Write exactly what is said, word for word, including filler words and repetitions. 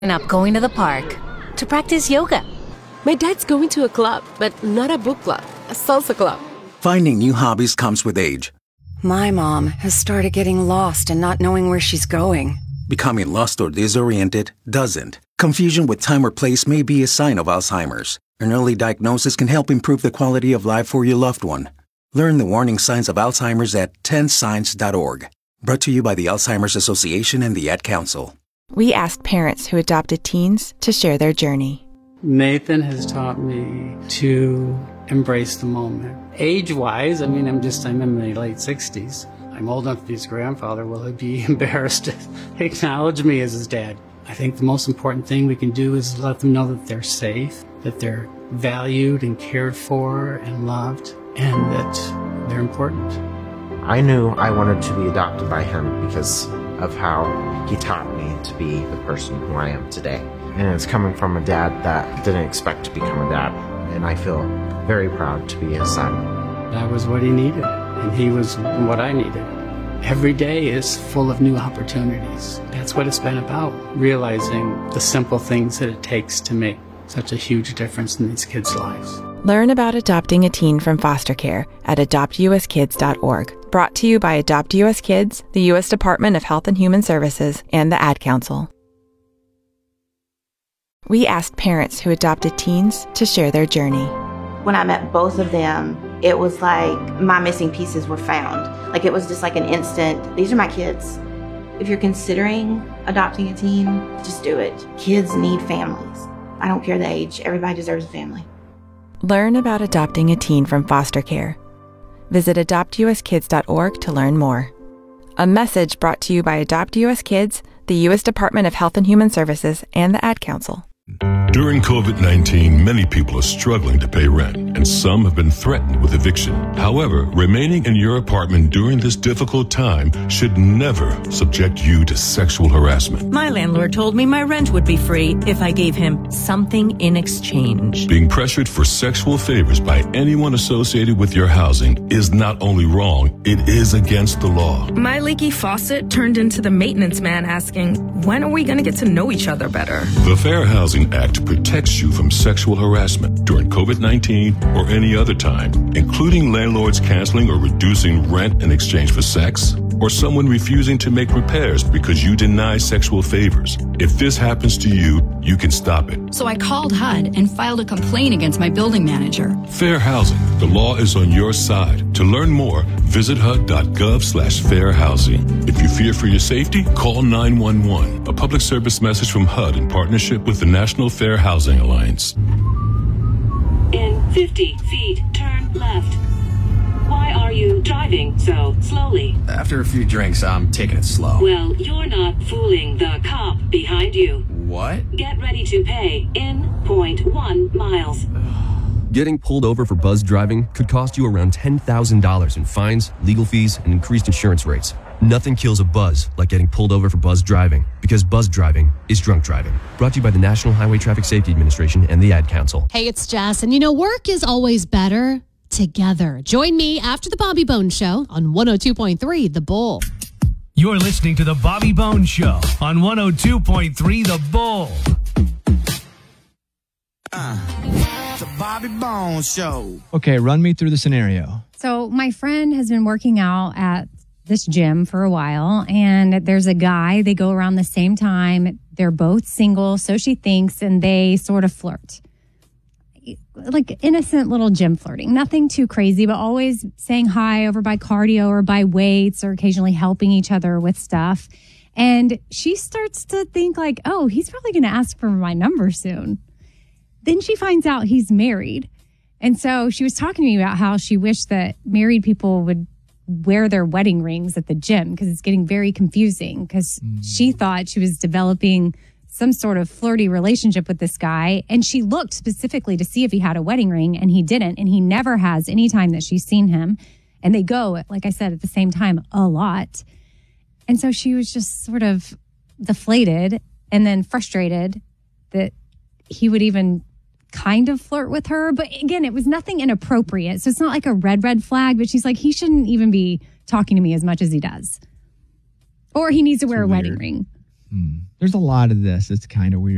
Up going to the park to practice yoga. My dad's going to a club, but not a book club, a salsa club. Finding new hobbies comes with age. My mom has started getting lost and not knowing where she's going. Becoming lost or disoriented doesn't. Confusion with time or place may be a sign of Alzheimer's. An early diagnosis can help improve the quality of life for your loved one. Learn the warning signs of Alzheimer's at ten signs dot org. Brought to you by the Alzheimer's Association and the Ad Council. We asked parents who adopted teens to share their journey. Nathan has taught me to embrace the moment. Age-wise, I mean, I'm just, I'm in my late sixties. I'm old enough to be his grandfather. Will he be embarrassed to acknowledge me as his dad? I think the most important thing we can do is let them know that they're safe, that they're valued and cared for and loved, and that they're important. I knew I wanted to be adopted by him because of how he taught me to be the person who I am today. And it's coming from a dad that didn't expect to become a dad. And I feel very proud to be his son. That was what he needed, and he was what I needed. Every day is full of new opportunities. That's what it's been about, realizing the simple things that it takes to make such a huge difference in these kids' lives. Learn about adopting a teen from foster care at adopt u s kids dot org. Brought to you by Adopt U S Kids, the U S Department of Health and Human Services, and the Ad Council. We asked parents who adopted teens to share their journey. When I met both of them, it was like my missing pieces were found. Like it was just like an instant, these are my kids. If you're considering adopting a teen, just do it. Kids need families. I don't care the age, everybody deserves a family. Learn about adopting a teen from foster care. Visit adopt u s kids dot org to learn more. A message brought to you by Adopt U S Kids, the U S Department of Health and Human Services, and the Ad Council. During covid nineteen, many people are struggling to pay rent, and some have been threatened with eviction. However, remaining in your apartment during this difficult time should never subject you to sexual harassment. My landlord told me my rent would be free if I gave him something in exchange. Being pressured for sexual favors by anyone associated with your housing is not only wrong, it is against the law. My leaky faucet turned into the maintenance man asking, when are we going to get to know each other better? The Fair Housing Act protects you from sexual harassment during covid nineteen or any other time, including landlords canceling or reducing rent in exchange for sex, or someone refusing to make repairs because you deny sexual favors. If this happens to you, you can stop it. So I called H U D and filed a complaint against my building manager. Fair housing. The law is on your side. To learn more, visit H U D dot gov slash fair housing. If you fear for your safety, call nine one one. A public service message from H U D in partnership with the National Fair Housing Alliance. In fifty feet, turn left. Why are you driving so slowly? After a few drinks, I'm taking it slow. Well, you're not fooling the cop behind you. What? Get ready to pay in zero point one miles. Getting pulled over for buzz driving could cost you around ten thousand dollars in fines, legal fees, and increased insurance rates. Nothing kills a buzz like getting pulled over for buzz driving, because buzz driving is drunk driving. Brought to you by the National Highway Traffic Safety Administration and the Ad Council. Hey, it's Jess, and you know, work is always better together. Join me after the Bobby Bones Show on one oh two point three The Bull. You're listening to the Bobby Bones Show on one oh two point three The Bull. Uh, the Bobby Bones Show. Okay, run me through the scenario. So my friend has been working out at this gym for a while, and there's a guy. They go around the same time. They're both single, so she thinks, and they sort of flirt. Like innocent little gym flirting. Nothing too crazy, but always saying hi over by cardio or by weights or occasionally helping each other with stuff. And she starts to think like, oh, he's probably going to ask for my number soon. Then she finds out he's married. And so she was talking to me about how she wished that married people would wear their wedding rings at the gym because it's getting very confusing because mm. she thought she was developing some sort of flirty relationship with this guy. And she looked specifically to see if he had a wedding ring, and he didn't. And he never has any time that she's seen him. And they go, like I said, at the same time a lot. And so she was just sort of deflated and then frustrated that he would even kind of flirt with her. But again, it was nothing inappropriate. So it's not like a red, red flag, but she's like, he shouldn't even be talking to me as much as he does. Or he needs to wear a wedding ring. Hmm. There's a lot of this. It's kind of weird.